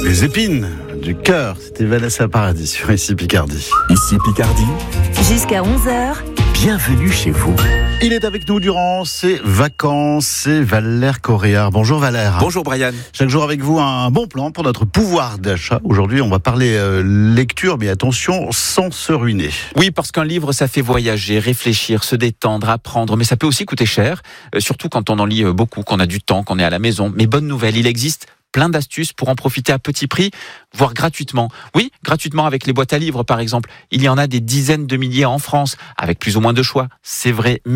Les épines du cœur, c'était Vanessa Paradis sur Ici Picardie. Ici Picardie, Jusqu'à 11h. bienvenue chez vous. Il est avec nous durant ses vacances, c'est Valère Correa. Bonjour Valère. Bonjour Brian. Chaque jour avec vous, un bon plan pour notre pouvoir d'achat. Aujourd'hui, on va parler lecture, mais attention, sans se ruiner. Oui, parce qu'un livre, ça fait voyager, réfléchir, se détendre, apprendre, mais ça peut aussi coûter cher, surtout quand on en lit beaucoup, qu'on a du temps, qu'on est à la maison. Mais bonne nouvelle, il existe plein d'astuces pour en profiter à petit prix, voire gratuitement. Oui, gratuitement avec les boîtes à livres par exemple. Il y en a des dizaines de milliers en France, avec plus ou moins de choix, c'est vrai.